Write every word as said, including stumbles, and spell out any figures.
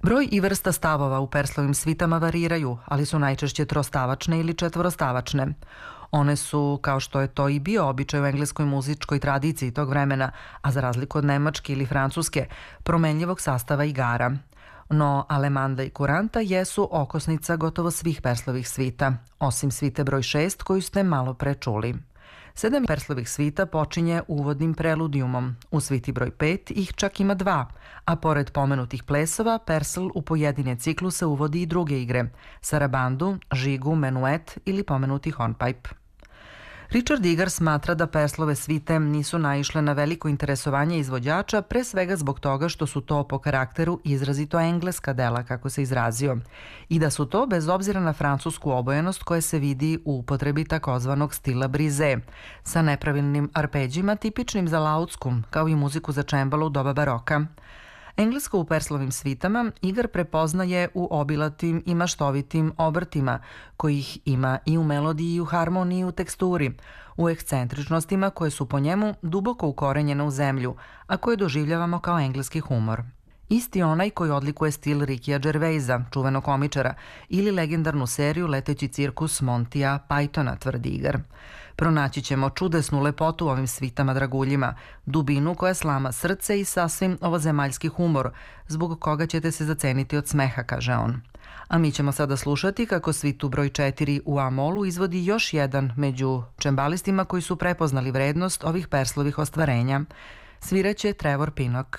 Broj i vrsta stavova u Perslovim svitama variraju, ali su najčešće trostavačne ili četvorostavačne. One su, kao što je to i bio običaj u engleskoj muzičkoj tradiciji tog vremena, a za razliku od nemačke ili francuske, promenljivog sastava igara. No Alemanda i Kuranta jesu okosnica gotovo svih Perslovih svita, osim svite broj šest koju ste malo pre čuli. Sedam Perslovih svita počinje uvodnim preludijumom. U sviti broj pet ih čak ima dva, a pored pomenutih plesova, Persl u pojedine cikluse uvodi i druge igre, sarabandu, žigu, menuet ili pomenuti hornpipe. Richard Eagar smatra da Perslove svite nisu naišle na veliko interesovanje izvođača, pre svega zbog toga što su to po karakteru izrazito engleska dela, kako se izrazio, i da su to bez obzira na francusku obojenost koja se vidi u upotrebi takozvanog stila brise, sa nepravilnim arpeđima tipičnim za laudsku, kao i muziku za čembalo u doba baroka. Englesko u Perslovim svitama Eagar prepoznaje u obilatim i maštovitim obrtima, kojih ima i u melodiji i u harmoniji i u teksturi, u ekscentričnostima koje su po njemu duboko ukorenjene u zemlju, a koje doživljavamo kao engleski humor. Isti onaj koji odlikuje stil Rickya Gervaisa, čuvenog komičara, ili legendarnu seriju Leteći cirkus Montija Pythona, tvrdi Eagar. Pronaći ćemo čudesnu lepotu u ovim svitama draguljima, dubinu koja slama srce i sasvim ovozemaljski humor, zbog koga ćete se zaceniti od smeha, kaže on. A mi ćemo sada slušati kako svitu broj četiri u A-molu izvodi još jedan među čembalistima koji su prepoznali vrednost ovih Perslovih ostvarenja. Sviraće Trevor Pinnock.